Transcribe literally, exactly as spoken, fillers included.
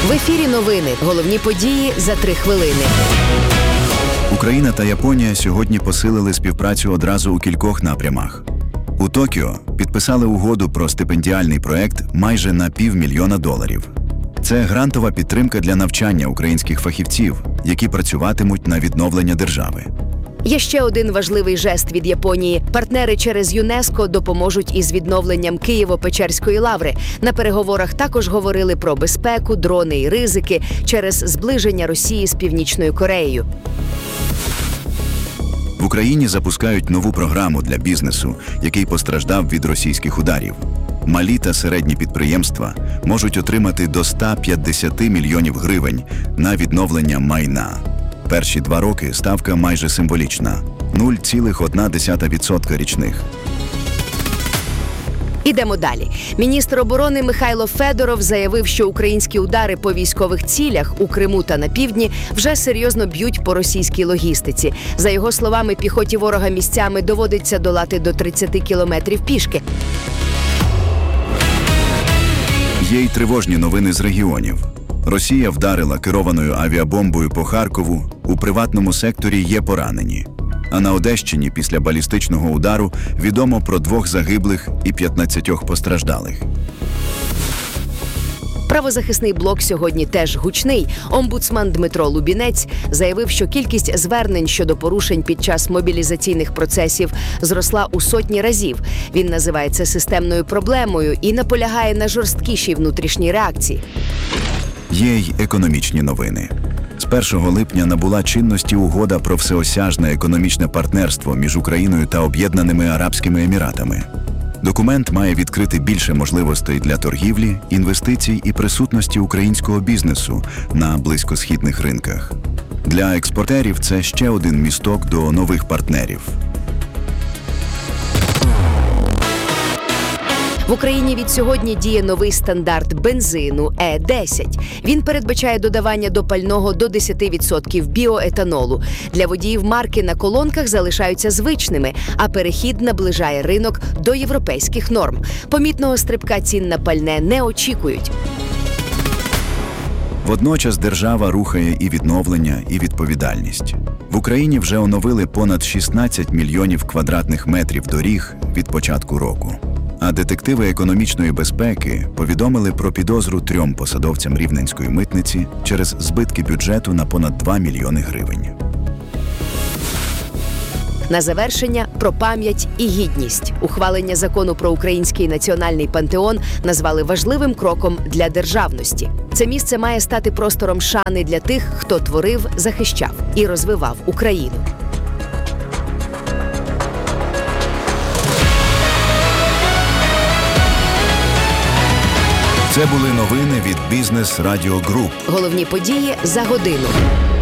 В ефірі новини. Головні події за три хвилини. Україна та Японія сьогодні посилили співпрацю одразу у кількох напрямах. У Токіо підписали угоду про стипендіальний проект майже на півмільйона доларів. Це грантова підтримка для навчання українських фахівців, які працюватимуть на відновлення держави. Є ще один важливий жест від Японії. Партнери через ЮНЕСКО допоможуть із відновленням Києво-Печерської лаври. На переговорах також говорили про безпеку, дрони і ризики через зближення Росії з Північною Кореєю. В Україні запускають нову програму для бізнесу, який постраждав від російських ударів. Малі та середні підприємства можуть отримати до ста п'ятдесяти мільйонів гривень на відновлення майна. Перші два роки ставка майже символічна – нуль цілих одна десята відсотка річних. Ідемо далі. Міністр оборони Михайло Федоров заявив, що українські удари по військових цілях у Криму та на півдні вже серйозно б'ють по російській логістиці. За його словами, піхоті ворога місцями доводиться долати до тридцяти кілометрів пішки. Є й тривожні новини з регіонів. Росія вдарила керованою авіабомбою по Харкову, у приватному секторі є поранені. А на Одещині після балістичного удару відомо про двох загиблих і п'ятнадцятьох постраждалих. Правозахисний блок сьогодні теж гучний. Омбудсман Дмитро Лубінець заявив, що кількість звернень щодо порушень під час мобілізаційних процесів зросла у сотні разів. Він називає це системною проблемою і наполягає на жорсткішій внутрішній реакції. Є й економічні новини. З першого липня набула чинності угода про всеосяжне економічне партнерство між Україною та Об'єднаними Арабськими Еміратами. Документ має відкрити більше можливостей для торгівлі, інвестицій і присутності українського бізнесу на близькосхідних ринках. Для експортерів це ще один місток до нових партнерів. В Україні від сьогодні діє новий стандарт бензину Е десять. Він передбачає додавання до пального до десяти відсотків біоетанолу. Для водіїв марки на колонках залишаються звичними, а перехід наближає ринок до європейських норм. Помітного стрибка цін на пальне не очікують. Водночас держава рухає і відновлення, і відповідальність. В Україні вже оновили понад шістнадцять мільйонів квадратних метрів доріг від початку року. А детективи економічної безпеки повідомили про підозру трьом посадовцям Рівненської митниці через збитки бюджету на понад два мільйони гривень. На завершення – про пам'ять і гідність. Ухвалення закону про український національний пантеон назвали важливим кроком для державності. Це місце має стати простором шани для тих, хто творив, захищав і розвивав Україну. Це були новини від Бізнес Радіо Груп. Головні події за годину.